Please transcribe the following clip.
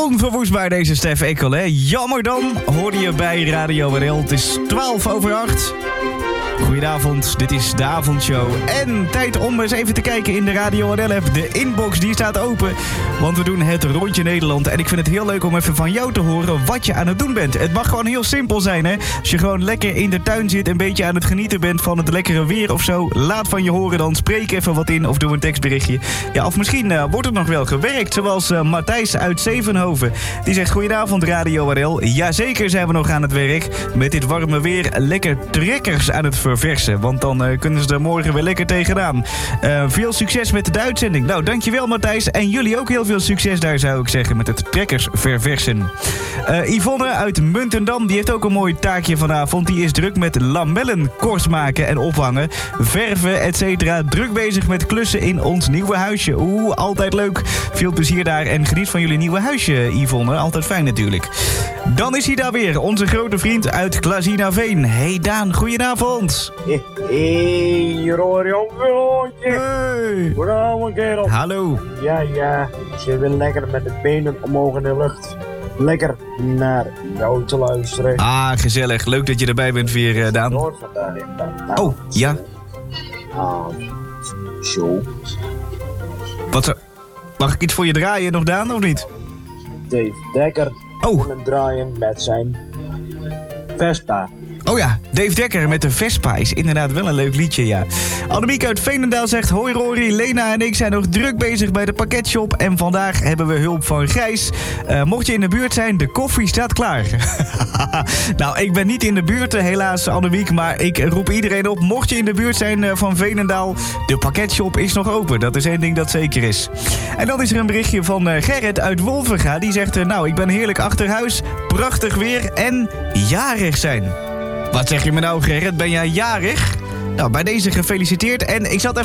Onverwoestbaar deze Stef Ekkel, hè? Jammer dan, hoorde je bij Radio RL. Het is 7:12. Goedenavond, dit is de avondshow. En tijd om eens even te kijken in de Radio RL-app. De inbox die staat open, want we doen het rondje Nederland. En ik vind het heel leuk om even van jou te horen wat je aan het doen bent. Het mag gewoon heel simpel zijn, hè. Als je gewoon lekker in de tuin zit, een beetje aan het genieten bent van het lekkere weer of zo. Laat van je horen dan, spreek even wat in of doe een tekstberichtje. Ja, of misschien wordt het nog wel gewerkt, zoals Matthijs uit Zevenhoven. Die zegt, goedenavond Radio RL. Jazeker zijn we nog aan het werk. Met dit warme weer lekker trekkers aan het verversen. Want dan kunnen ze er morgen weer lekker tegenaan. Veel succes met de uitzending. Nou, dankjewel Matthijs. En jullie ook heel veel succes daar, zou ik zeggen, met het trekkers verversen. Yvonne uit Muntendam, die heeft ook een mooi taakje vanavond. Die is druk met lamellen kort maken en ophangen. Verven, etc. Druk bezig met klussen in ons nieuwe huisje. Oeh, altijd leuk. Veel plezier daar en geniet van jullie nieuwe huisje, Yvonne. Altijd fijn natuurlijk. Dan is hij daar weer, onze grote vriend uit Klazinaveen. Hey Daan, goedenavond. Hey, jongetje. Hey. Goedenavond, kerel. Hallo. Ja, ze wil lekker met de benen omhoog in de lucht. Lekker naar jou te luisteren. Ah, gezellig. Leuk dat je erbij bent weer, Daan. Noord vandaan in dat. Oh, ja. Zo. Mag ik iets voor je draaien nog, Daan, of niet? Dave Dekker. Oh. Het draaien met zijn Vespa. Oh ja, Dave Dekker met de Vespa is inderdaad wel een leuk liedje, ja. Annemiek uit Veenendaal zegt, hoi Rory, Lena en ik zijn nog druk bezig bij de pakketshop en vandaag hebben we hulp van Gijs. Mocht je in de buurt zijn, de koffie staat klaar. Nou, ik ben niet in de buurt helaas, Annemiek, maar ik roep iedereen op, mocht je in de buurt zijn van Veenendaal, de pakketshop is nog open. Dat is één ding dat zeker is. En dan is er een berichtje van Gerrit uit Wolvenga, die zegt, nou, ik ben heerlijk achter huis, prachtig weer en jarig zijn. Wat zeg je me nou, Gerrit? Ben jij jarig? Nou, bij deze gefeliciteerd. En ik zat even